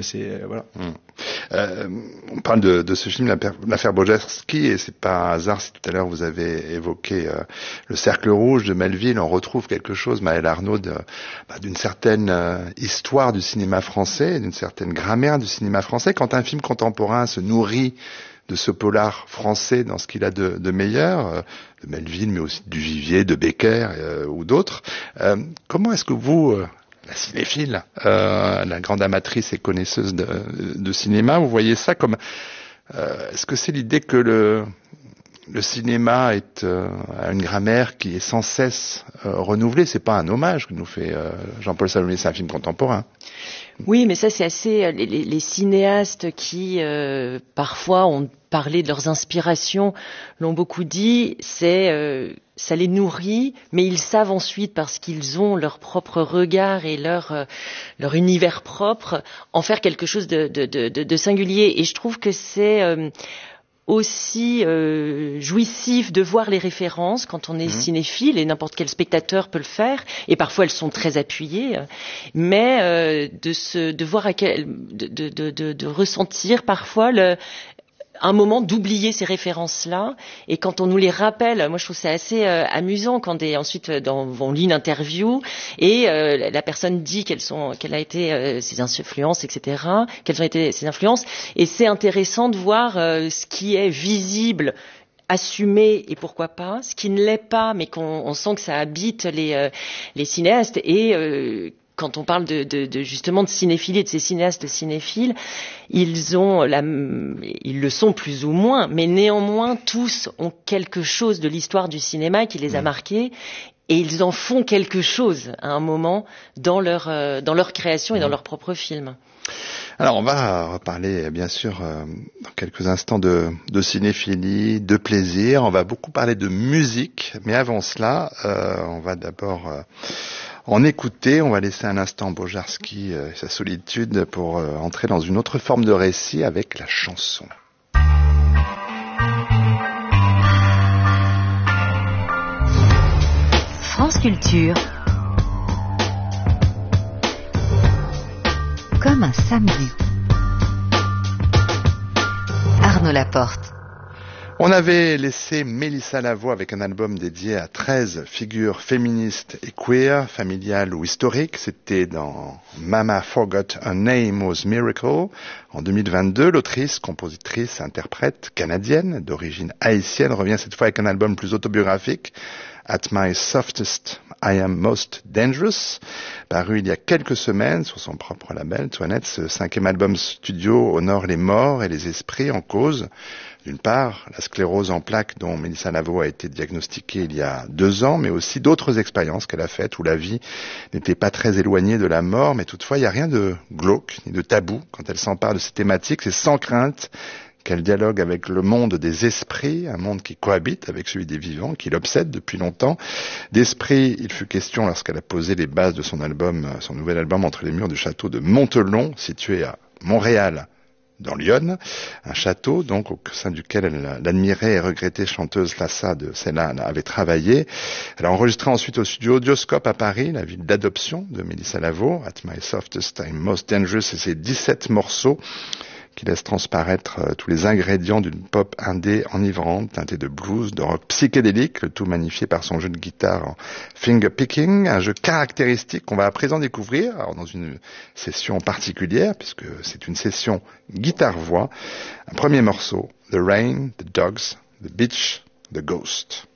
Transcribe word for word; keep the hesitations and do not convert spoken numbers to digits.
c'est voilà. Mmh. Euh, on parle de, de ce film, l'affaire Bojarski, et c'est pas un hasard si tout à l'heure vous avez évoqué euh, le Cercle Rouge de Melville. On retrouve quelque chose, Maëlle Arnaud, de, bah, d'une certaine euh, histoire du cinéma français, d'une certaine grammaire du cinéma français. Quand un film contemporain se nourrit de ce polar français dans ce qu'il a de, de meilleur, euh, de Melville, mais aussi du Vivier, de Becker euh, ou d'autres, euh, comment est-ce que vous... Euh, la cinéphile, euh, la grande amatrice et connaisseuse de, de cinéma, vous voyez ça comme... Euh, est-ce que c'est l'idée que le, le cinéma est euh, a une grammaire qui est sans cesse euh, renouvelée? C'est pas un hommage que nous fait euh, Jean-Paul Salomé, c'est un film contemporain. Oui, mais ça c'est assez... Les, les, les cinéastes qui, euh, parfois, ont parlé de leurs inspirations, l'ont beaucoup dit, c'est... Euh, ça les nourrit, mais ils savent ensuite, parce qu'ils ont leur propre regard et leur euh, leur univers propre, en faire quelque chose de, de, de, de singulier. Et je trouve que c'est euh, aussi euh, jouissif de voir les références quand on est mmh. cinéphile, et n'importe quel spectateur peut le faire. Et parfois elles sont très appuyées, mais euh, de se de voir à quel de de de, de, de ressentir parfois le un moment d'oublier ces références-là, et quand on nous les rappelle, moi je trouve ça assez euh, amusant quand des, ensuite dans, on lit une interview et euh, la personne dit quelles sont, quelles a été euh, ses influences, et cetera. Quelles ont été ses influences, et c'est intéressant de voir euh, ce qui est visible, assumé et pourquoi pas, ce qui ne l'est pas, mais qu'on on sent que ça habite les euh, les cinéastes. Et euh, quand on parle de, de, de justement de cinéphilie et de ces cinéastes cinéphiles, ils ont la, ils le sont plus ou moins, mais néanmoins tous ont quelque chose de l'histoire du cinéma qui les a marqués, et ils en font quelque chose à un moment dans leur euh, dans leur création et dans leur propre film. Alors on va reparler bien sûr euh, dans quelques instants de, de cinéphilie, de plaisir. On va beaucoup parler de musique, mais avant cela, euh, on va d'abord euh, en écouter. On va laisser un instant Bojarski et euh, sa solitude pour euh, entrer dans une autre forme de récit avec la chanson. France Culture. Comme un samedi. Arnaud Laporte. On avait laissé Mélissa Lavo avec un album dédié à treize figures féministes et queer, familiales ou historiques. C'était dans Mama Forgot Her Name Was Miracle. En deux mille vingt-deux, l'autrice, compositrice, interprète canadienne d'origine haïtienne revient cette fois avec un album plus autobiographique, At My Softest, I Am Most Dangerous, paru il y a quelques semaines sur son propre label, Toinette. Ce cinquième album studio honore les morts et les esprits en cause. D'une part, la sclérose en plaques dont Mélissa Lavo a été diagnostiquée il y a deux ans, mais aussi d'autres expériences qu'elle a faites où la vie n'était pas très éloignée de la mort, mais toutefois il n'y a rien de glauque ni de tabou quand elle s'empare de ces thématiques. C'est sans crainte qu'elle dialogue avec le monde des esprits, un monde qui cohabite avec celui des vivants, qui l'obsède depuis longtemps. D'esprit, il fut question lorsqu'elle a posé les bases de son album, son nouvel album, entre les murs du château de Montelon, situé à Montréal, dans l'Yonne, un château donc au sein duquel elle, l'admirée et regrettée chanteuse Lassa de Ceylan avait travaillé. Elle a enregistré ensuite au studio Audioscope à Paris, la ville d'adoption de Mélissa Lavo, At My Softest, I'm Most Dangerous, et ses dix-sept morceaux qui laisse transparaître euh, tous les ingrédients d'une pop indé enivrante, teintée de blues, de rock psychédélique, le tout magnifié par son jeu de guitare en finger picking, un jeu caractéristique qu'on va à présent découvrir, alors dans une session particulière, puisque c'est une session guitare-voix. Un premier morceau, The Rain, The Dogs, The Beach, The Ghost.